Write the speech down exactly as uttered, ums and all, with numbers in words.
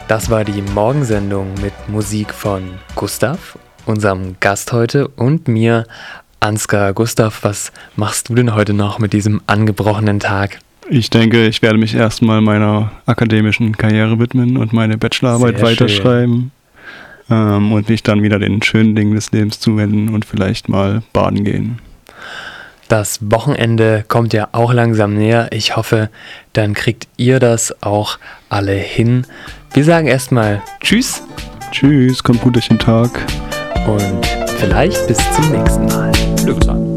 Das war die Morgensendung mit Musik von Gustav, unserem Gast heute, und mir, Ansgar. Gustav, was machst du denn heute noch mit diesem angebrochenen Tag? Ich denke, ich werde mich erstmal meiner akademischen Karriere widmen und meine Bachelorarbeit Sehr weiterschreiben ähm, und mich dann wieder den schönen Dingen des Lebens zuwenden und vielleicht mal baden gehen. Das Wochenende kommt ja auch langsam näher. Ich hoffe, dann kriegt ihr das auch alle hin. Wir sagen erstmal Tschüss. Tschüss, kommt gut durch den Tag. Und vielleicht bis zum nächsten Mal. Glück